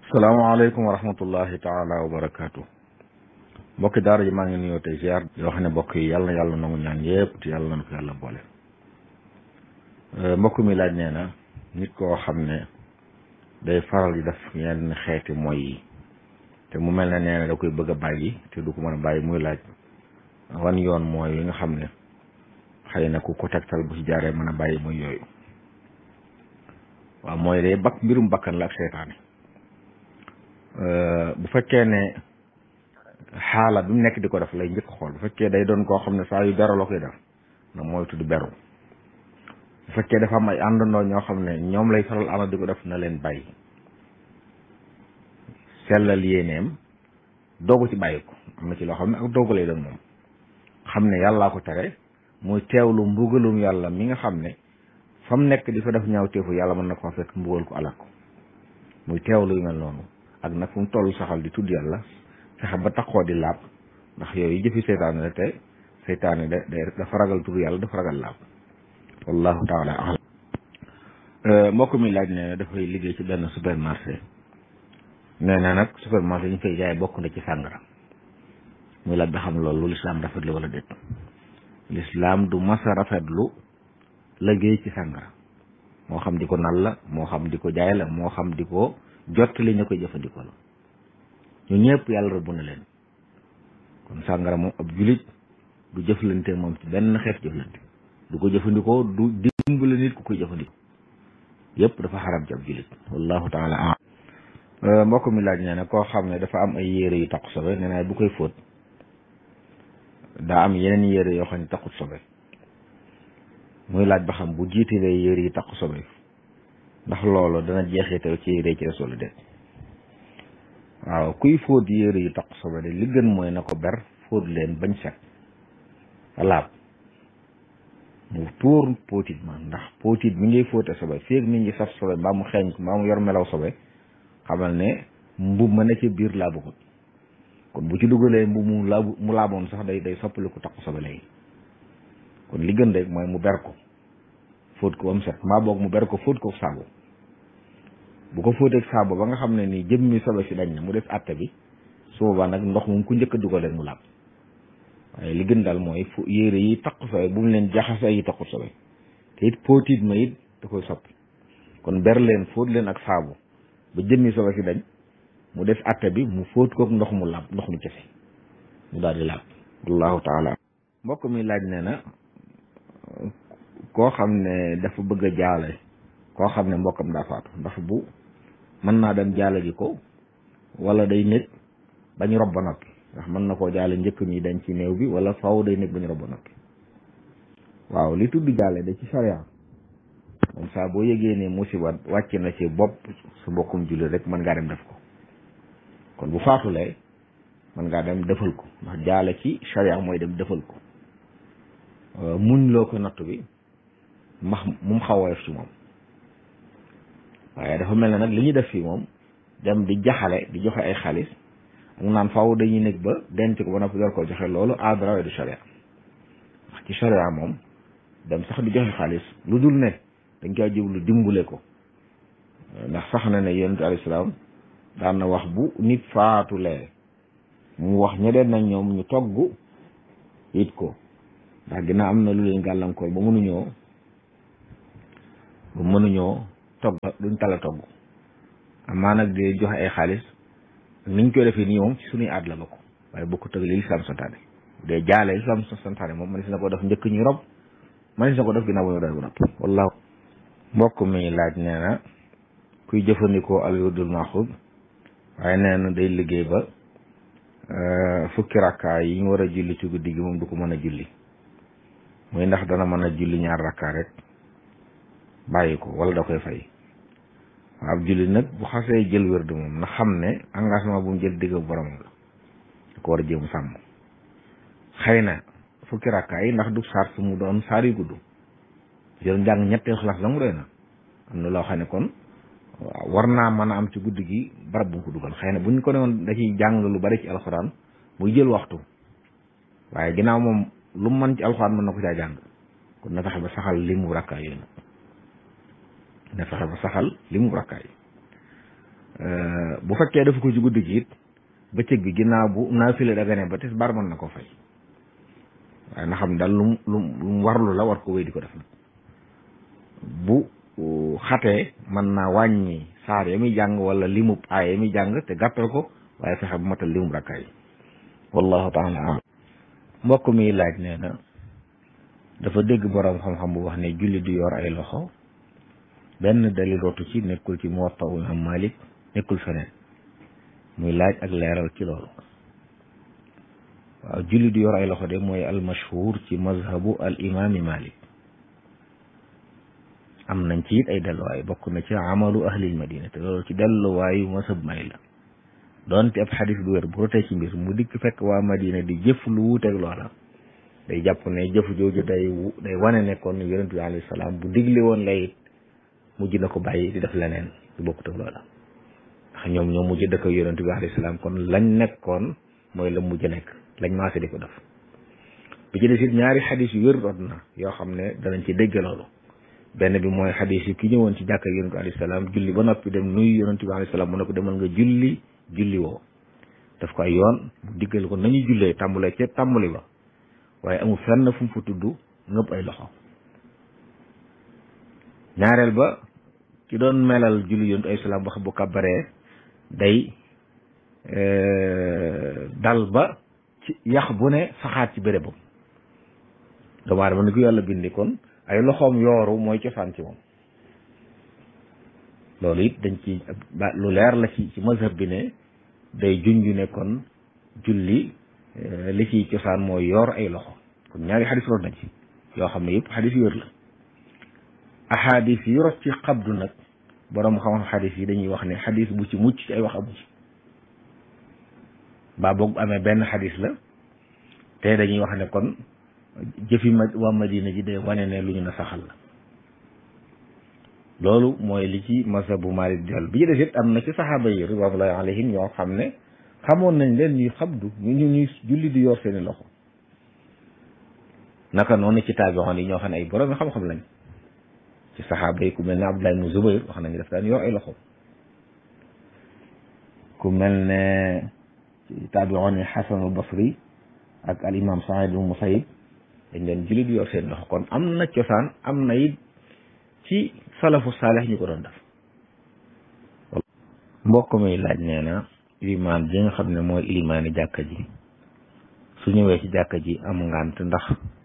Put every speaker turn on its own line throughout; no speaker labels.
salaamaaleykum wa rahmatullahi taala wa barakaatu. mbokki daara ji maa ngi nuyoo tey ziar yoo xam ne mbokk yi yàlla na yàlla nangu ñaan yëpp te yàlla na ko yàlla boole. mbokk mi laaj nee na nit koo xam ne day faral di def yenn xeeti mooy yi te mu mel ne nee na da koy bëgg a bàyyi te du ko mën a bàyyi muy laaj wan yoon mooy yi nga xam ne xëy na ku ko tegtal bu ci jaaree mën a bàyyi mooy yooyu. waaw mooy day mbirum bakkan la ak seytaane. bu fekkee ne xaala bi mu nekk di ko def lay njëkk xool bu fekkee day doon koo xam ne saa yu dara la koy def na mooy tudd beru. bu fekkee dafa am ay àndandoo ñoo xam ne ñoom lay faral ànd di ko def na leen bàyyi sellal yéeneem doogu ci bàyyi ko. am na ci loo xam ne ak doogu lay doon moom xam ne yàllaa ko tere muy teewlu mbugalum yàlla mi nga xam ne fa mu nekk di fa def ñaaw teefu yàlla mën na ko fekk mbugal ko alak ko muy teewlu yu mel noonu ak nag fu mu toll saxal di tudd yàlla fexe ba taxoo di laab ndax yooyu jëfi seytaane la te seytaane dafa ragal tudd yàlla dafa ragal laab wallahu taala alam. mbokk mi laaj ne dafay liggéey ci benn supermarché nee na nag supermarché ñu fay jaay bokk na ci sàngara muy laaj ba xam loolu lislaam rafetlu wala déet. lislaam du masa rafetlu liggéey ci sàngara moo xam di ko nal la moo xam di ko jaay la moo xam di ko jot li ñu koy jëfandikoo la ñu ñëpp yàlla rëbb na leen kon sàngara moom ab julit du jëflante moom ci benn xeet jëflante du ko jëfandikoo du dimbali nit ku koy jëfandikoo yëpp dafa xaram ci ab julit wallahu taala am. mbokk mi laaj nee na koo xam ne dafa am ay yére yu taqu sobe nee na bu koy fóot daa am yeneen yére yoo xam ne taqut sobe muy laaj ba xam bu jiitalee yére yi taqu sobe ndax loolu dana jeexital ci yére ci des wala déet. waaw kuy fóot yére yu taq sobe de li gën mooy na ko ber fóot leen bañ set laab mu tuur póotit ma ndax póotit mi ngay fóote sobe feeg nit ñi saf sobe mbaa mu xeeñ ko mbaa mu yor melaw sobe xamal ne mbub ma ne ci biir laabugut kon bu ci dugalee mbub mu laaboon sax day soppaliku taq sobe léegi kon li gën rek mooy mu ber ko fóot ko ba mu set maa boog mu ber ko fóot ko saabu bu ko fóoteeg saabu ba nga xam ne ni jëmmi sobe si dañ na mu def àtte bi su boobaa nag ndox moom ku njëkk a dugal rek mu laab waaye li gën daal mooy fu yére yi taq sobe bu mu leen jaxase yi taqut sobe te it póotit ma it da koy soppi kon ber leen fóot leen ak saabu ba jëmmi sobe si dañ mu def àtte bi mu fóot kook ndox mu laab ndox mu kese mu daal di laab wallahu taala. mbokk mi laaj nee na koo xam ne dafa bëgg a jaale koo xam ne mbokkam daa faatu ndax bu mën naa dem jaale ji ko wala day nekk bañ rob ba noppi ndax mën na koo jaale njëkk ñi dañ ci néew bi wala faaw day nekk bañ rob ba noppi. waaw li tudd jaale da ci sharia moom saa boo yëgee ne musiba wàcc na ci bopp su mbokkum jullit rek mën ngaa dem def ko kon bu faatulee mën ngaa dem defal ko ndax jaale ci sharia mooy dem defal ko muñ loo ko nattu bi max mu xaw a def ci moom waaye dafa mel ne nag li ñuy def fii moom dem di jaxale di joxe ay xaalis ak naan faaw dañuy nekk ba denc ko ba noppi door ko joxe loolu aadara du sharia ndax ci sharia moom dem sax di joxe xaalis lu dul ne dañ koy jublu dimbule ko ndax sax na ne yonent alayhi salaam daan na wax bu nit faatulee mu wax ñeneen nag ñoom ñu togg it ko ndax ginnaaw am na lu leen gàllankoor ba mënuñoo togg duñ tala togg amaa nag di joxe ay xaalis niñ koy defee nii moom ci suñuy aad la bokk waaye bokku tëg li lislaam santaane de jaale lislaam santaane moom man si na ko def njëkk ñuy rob man si na ko def ginnaaw ba ñu doy bu noppi wallaahu. mbokk mi laaj nee na kuy jëfandikoo al wirdul maxuud waaye nee na day liggéey ba fukki rakkaa yi ñu war a julli ci guddi gi moom du ko mën a julli muy ndax dana mën a julli ñaar rakkaa rek bàyyi ko wala da koy fay. ab julli nag bu xasee jël wérdu moom na xam ne engagement bu mu jël digg borom la da ko war a jéem sàmm. xëy na fukki rakkaa yi ndax du saar su mu doon saar yu gudd jël njàng ñetteel xalaas la mu doy na am na loo xam ne kon war naa mën a am ci guddi gi barab bu mu ko dugal xëy na buñ ko ne woon da ciy jàng lu bari ci alxuraan muy jël waxtu waaye ginnaaw moom lu mu mën ci alxuraan mën na ko caa jàng kon na fexe ba saxal li mu rakkaa yooyu na fexe ba saxal li mu rakkaay bu fekkee dafa ko ci guddi gi it bëccëg bi ginnaaw bu naafila dagane ba tisbaar mën na ko fay waaye na xam daal lu warlu la war ko wéy di ko def nag bu xatee mën naa wàññi saar ya muy jàng wala limub aay ya muy jàng te gàttal ko waaye fexe bu matal limub rakkaa yi wallahu taala alam mbokk mi laaj nee na dafa dégg boroom xam-xam bu wax ne julli du yor ay loxo benn dalil rotu ci nekkul ci Muwatta Imam Malik nekkul feneen muy laaj ak leeral ci loolu waaw julli du yor ay loxo de mooy al mashhur ci mazhabu al imami Malik am nañ ci it ay delluwaay bokk na ci amalu ahlil madina te loolu ci delluwaayu mazhab may la doonte ab xadis bu wér bu rotee ci mbir mu dikk fekk waa madina di jëf lu wuuteeg loola day jàpp ne jëf jooju day wane ne kon yonent bi alayhi salaam bu digle woon la it mujj na ko bàyyi di def leneen lu bokkut ak loola ndax ñoom ñoo mujj dëkk yonent bi alayhi salaam kon lañ nekkoon mooy la mujj nekk lañ maase di ko def bi ci des it ñaari xadis yu wér rot na yoo xam ne danañ ci dégg loolu benn bi mooy xadis yi ki ñëwoon ci jàkka yonent bi alayhi salaam julli ba noppi dem nuyu yonent bi alayhi salaam mu ne ko demal nga julli woo daf ko ay yoon bu diggal ko nañu jullee tàmbalee ca tàmbali ba waaye amul fenn fu mu fa tudd ngëpp ay loxo ñaareel ba ki doon melal julli yonent ay salaam wax bu kàbbaree day dal ba ci yax bu ne saxaat ci bérébam doomu aadama ni ko yàlla bindi kon ay loxoom yooru mooy cosaan ci moom loolu it dañ ci lu leer la ci mazhab bi ne day junju ne kon julli li ciy cosaan mooy yor ay loxo kon ñaari xadis root nañ ci yoo xam ne yëpp xadis yu wér la ahadis yi rot ci xabdu nag borom xam-xam xadis yi dañuy wax ne xadis bu ci mucc ci ay wax amu ci baa boog amee benn xadis la te dañuy wax ne kon jëfi waa Madina ji day wane ne lu ñu na saxal la loolu mooy li ci mazhabu Maalik jël bi ci des it am na ci saxaaba yi ridwanullahi alayhim ñoo xam ne xamoon nañ leen ñuy xabdu ñuy julli di yor seeni loxo naka noonu ci taabi'oon yi ñoo xam ne ay borom xam-xam lañ ci saxaaba yi ku mel ne Abdullah ibn Zubayr wax nañu daf daan yor ay loxo ku mel ne ci taabi'oon yi Hasan al-Basri ak al imam Sa'id ibn Musayyib dañ doon julli di yor seen loxo kon am na cosaan am na it ci salafu saalih ñu ko doon def mbokk mi laaj nee na ilimaan ji nga xam ne mooy ilimaani jàkka ji su ñëwee ci jàkka ji am ngànt ndax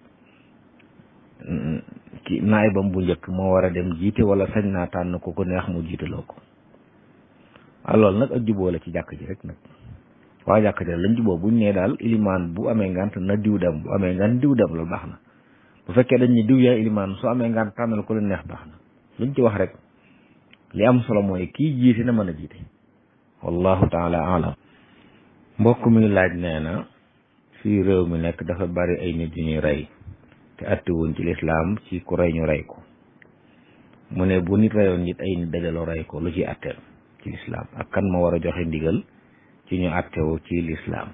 ki naayibam bu njëkk moo war a dem jiite wala sañ naa tànn ko neex mu jiitaloo ko loolu nag ak juboo la ci jàkka ji rek nag waa jàkka ji lañ juboo buñ nee daal ilimaan bu amee ngànt na diw dem bu amee ngànt diw dem loolu baax na bu fekkee dañ ni diw yaay ilimaan su amee ngànt tànnal ko leen neex baax na luñ ci wax rek li am solo mooy kii jiite na mën a jiite wallahu taala alam mbokk mi laaj nee na fii réew mi nekk dafa bari ay nit yu ñuy rey te attiwuñ ci lislaam ci ku rey ñu rey ko mu ne bu nit reyoon nit ay nit dajaloo rey ko lu ci atteel ci lislaam ak kan ma war a joxe ndigal ci ñu attewu ci lislaam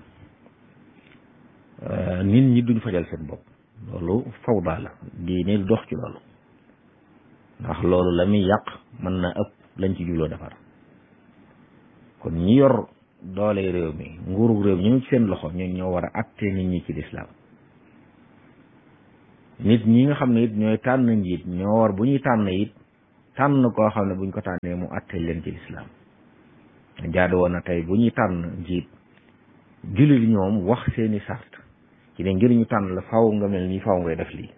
nit ñi duñ fajal seen bopp loolu fawda la diine du dox ci loolu ndax loolu la muy yàq mën na ëpp lañ ci jubloo defar kon ñi yor doole réew mi nguuru réew mi ñu ngi ci seen loxo ñun ñoo war a atte nit ñi ci lislaam nit ñi nga xam ne it ñooy tànn njiit ñoo war bu ñuy tànn it tànn koo xam ne buñ ko tànnee mu atte leen ci lislaam jaadu woon na tey bu ñuy tànn njiit jullit ñoom wax seeni sart ci ne ngir ñu tànn la faw nga mel nii faw ngay def lii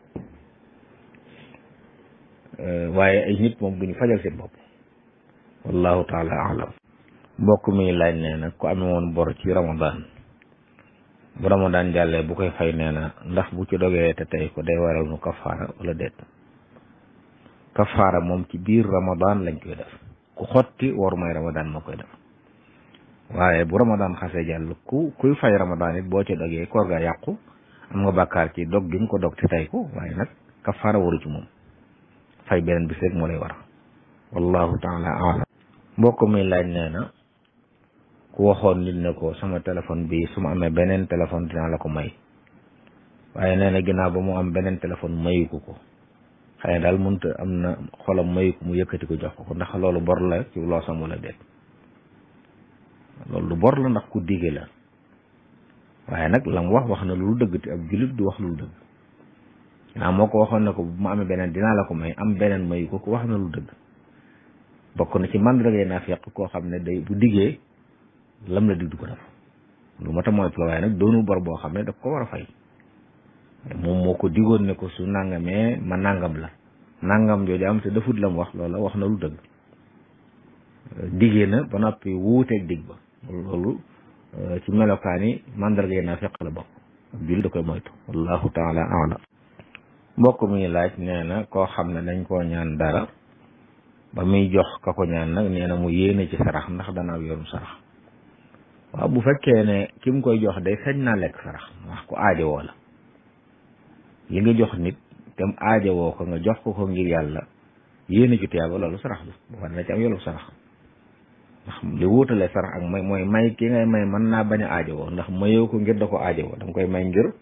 waaye ay nit moom duñu fajal seen bopp wallahu taala alam mbokk mi laaj nee na ku amee woon bor ci ramadan bu ramadan jàllee bu koy fay nee na ndax bu ci dogee te tey ko day waral nu kafaara wala déet kafaara moom ci biir ramadan lañ koy def ku xotti war may ramadan moo koy def waaye bu ramadan xasee jàll kuy fay ramadan it boo ci dogee koor ga yàqu am nga bàkkaar ci dog gi nga ko dog te tey ko waaye nag kafaara waru ci moom fay beneen bis rek moo lay war wallahu taala alam mbokk mi laaj nee na ku waxoon nit ne ko sama téléphone bi su ma amee beneen téléphone dinaa la ko may waaye nee na ginnaaw ba mu am beneen téléphone mayu ko xëy na daal mënta am na xolam mayu ko mu yëkkati ko jox ko ndax loolu bor la ci loosam wala déet loolu lu bor la ndax ku dige la waaye nag la mu wax na lu dëgg te ab jullit du wax lu dëgg moo ko waxoon ne ko bu ma amee beneen dinaa la ko may am beneen mayu ko wax na lu dëgg bokk na ci mandargay naafiq koo xam ne day bu diggee lam la dig du ko def lu mat a moytu la waaye nag doonu bor boo xam ne daf ko war a fay moom moo ko digoon ne ko su nangamee ma nangam la nangam jooju am te defut la mu wax loola wax na lu dëgg diggee na ba noppi wuuteeg dig ba loolu ci melokaani mandargay naafiq la bokk julli da koy moytu wallahu taala a'lam mbokk mi laaj nee na koo xam ne dañ koo ñaan dara ba muy jox ka ko ñaan nag nee na mu yéene ci sarax ndax dana yorum sarax waaw bu fekkee ne ki mu koy jox day sañ naa lekk sarax wax ko aajowoo la li nga jox nit te mu aajowoo ko nga jox ko ngir yàlla yéene ci tiyaaba loolu sarax la bu fa dana ci am yoolu sarax ndax li wuutale sarax ak may mooy may ki ngay may mën naa bañ a aajowoo ndax mayoo ko ngir da ko aajowoo da nga koy may ngir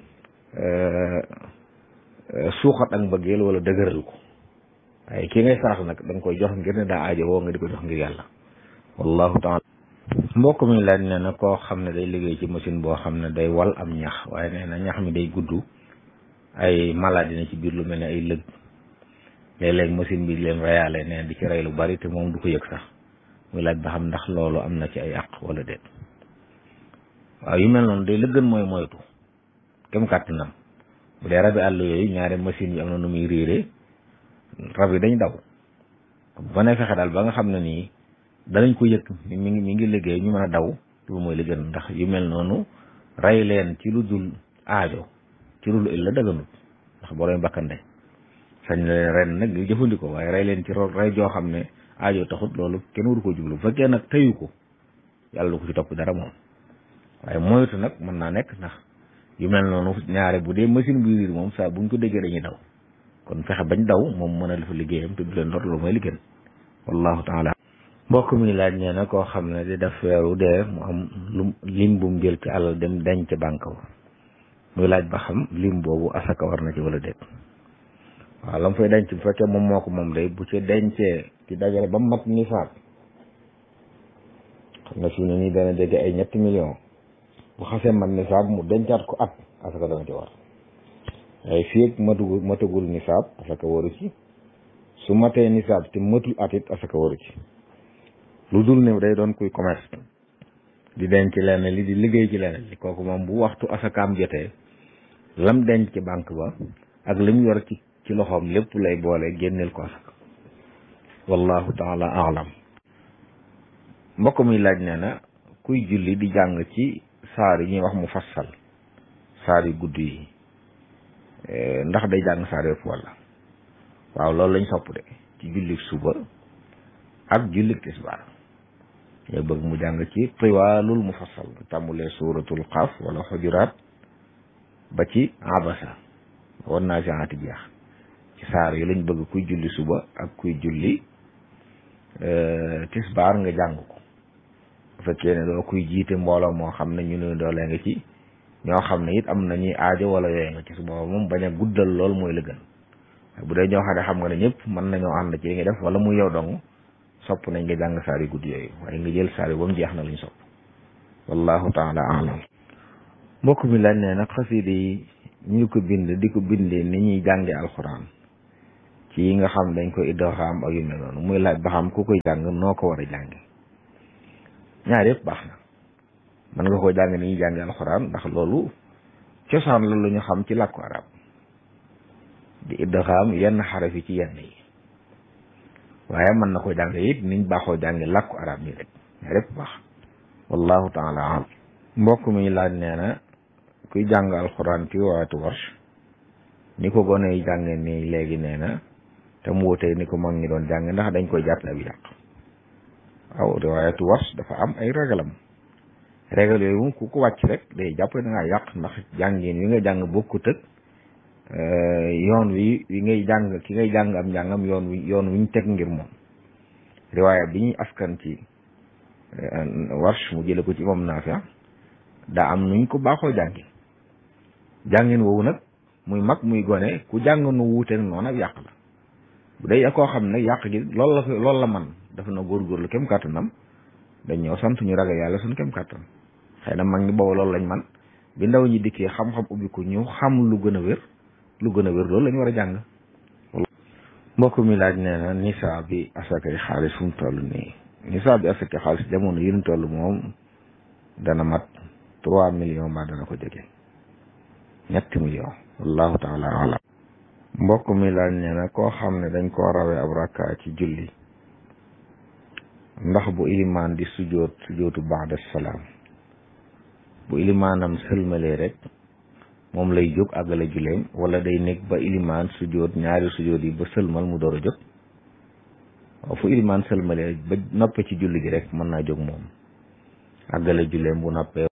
suuxat ak mbëggeel wala dëgëral ko waaye ki ngay sarax nag da nga koy jox ngir ne daa aajowoo nga di ko jox ngir yàlla wallahu taala mbokk mi laaj nee na koo xam ne day liggéey ci machine boo xam ne day wal am ñax waaye nee na ñax mi day gudd ay maladie na ci biir lu mel ne ay lëg léeg-léeg machine bi leen reyaale nee di ci rey lu bari te moom du ko yëg sax muy laaj ba xam ndax loolu am na ci ay àq wala déet waaw yu mel noonu day la gën mooy moytu kem kàttanam bu dee rabi àll yooyu ñaari machine yi am na nu muy riire rab yi dañ daw ba ne fexe daal ba nga xam ne nii danañ ko yëg mi ngi liggéey ñu mën a daw loolu mooy li gën ndax yu mel noonu rey leen ci lu dul aajo ci lu dul la daganut ndax boroom bakkande sañ la ren nag di jëfandikoo waaye rey leen ci rey joo xam ne aajo taxut loolu kenn waru ko jublu bu fekkee nag teyu ko yàlla du ko ci topp dara moom waaye moytu nag mën naa nekk ndax yu mel noonu ñaare bu dee machine buy riir moom saa buñ ko déggee dañuy daw kon fexe bañ daw moom mën a dafa liggéeyam te du leen lor loolu mooy li gën wallahu taala mbokk mi laaj nee na koo xam ne di def weeru dee mu am lim bu mu jël ci alal dem denc ca banque ba muy laaj ba xam lim boobu asaka war na ci wala déet waaw la mu fay denc bu fekkee moom moo ko moom day bu ci dencee ci dajale ba mat nisaab xam nga fi ne nii dana jege ay 3 millions bu xasee mat nisaab mu dencaat ko at asaka dana ci war waaye fii ak matagul nisaab asaka waru ci su matee nisaab te matul at it asaka waru ci lu dul ne day doon kuy commerce di denc lenn li di liggéey ci lenn li kooku moom bu waxtu asakaam jotee lam denc ci banque ba ak lim yor ci loxoom lépp lay boole génneel ko asaka wallahu taala alam mbokk muy laaj nee na kuy julli di jàng ci saar yi ñuy wax mu fassal saar yu gudd yi ndax day jàng saar yëpp wala waaw loolu lañ sopp de ci jullik suba ak jullik tisbaar yow bëgg mu jàng ci tiwaalul mufassal tàmbulee suuratul xaaf wala xujuraat ba ci abasa wan naa siaati jeex ci saar yi lañ bëgg kuy julli suba ak kuy julli tisbaar nga jàng ko bu fekkee ne doo kuy jiite mbooloo moo xam ne ñu ne doolee nga ci ñoo xam ne it am nañuy aajo wala yooyu nga ci su booba moom bañ a guddal lool mooy la gën bu dee ñoo xam ne xam nga ne ñëpp mën nañoo ànd ci li nga def wala muy yow dong sopp nañ nga jàng saar yu gudd yooyu waaye nga jël saar yi ba mu jeex na luñ sopp wallahu taala alam mbokk mi laaj ne nag xasida yi ñu ko bind di ko bindee ni ñuy jànge alxuraan ci yi nga xam dañ koy idgaam ak yu mel noonu muy laaj ba xam ku koy jàng noo ko war a jànge ñaar yëpp baax na mën nga koo jàng ni ñuy jànge alxuraan ndax loolu cosaan la lu ñu xam ci làkku arab di idgaam yenn xaraf yi ci yenn yi waaye mën na ko jàng it niñ baaxoo jànge làkku arab nii rek ñaar yëpp baax wallahu taala alam mbokk mi laaj nee na kuy jàng alxuraan ci waatu warsh ni ko gone yi jànge nii léegi nee na te mu wutee ni ko mag ñi doon jàng ndax dañ koy jàppale bi yàq waaw riwaayatu warsh dafa am ay ragalam régal yooyu moom ku ko wàcc rek day jàpp da ngaa yàq ndax jàngin wi nga jàng bokkut ak yoon wi ngay jàng ki ngay jàng am njàngam yoon wi ñu teg ngir moom riwaaya bi ñuy askan ci warsh mu jële ko ci imam Naafi daa am nuñ ko baaxoo jàngi jàngin woowu nag muy mag muy gone ku jàng nu wuuteeg noonu ak yàq la bu dee koo xam ne yàq gi loolu la man dafa na góorgóorlu kem kàttanam dañ ñoo sant ñu ragal yàlla suñu kem kàttan xëy na mag ñi boobu loolu lañ man bi ndaw ñi dikkee xam-xam ubbiku ñu xam lu gën a wér loolu lañu war a jàng. mbokk mi laaj nee na nisaab bi asakay xaalis fu mu toll nii nisaab bi asakay xaalis jamono yi ñu toll moom dana mat 3 millions mbaa dana ko jege 3 millions wallahu taala alam. mbokk mi laaj nee na koo xam ne dañ koo rawee ab rakka ci julli ndax bu ilimaan di sujootu ba'da salaam bu ilimaanam sëlmalee rek moom lay jóg àggale julleem wala day nekk ba ilimaan sujoot ñaari sujoot yi ba sëlmal mu door a jóg fu ilimaan sëlmalee ba noppee ci julli gi rek mën naa jóg moom àggale julleem bu noppee